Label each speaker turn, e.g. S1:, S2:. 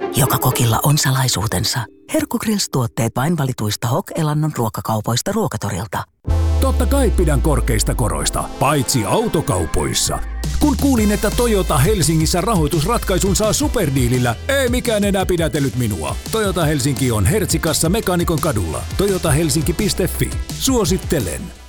S1: Joka kokilla on salaisuutensa. Herkkugrills-tuotteet vain valituista Hok-elannon ruokakaupoista Ruokatorilta.
S2: Totta kai pidän korkeista koroista, paitsi autokaupoissa. Kun kuulin, että Toyota Helsingissä rahoitusratkaisun saa superdiilillä, ei mikään enää pidätellyt minua. Toyota Helsinki on Hertsikassa Mekaanikon kadulla. toyotahelsinki.fi. Suosittelen.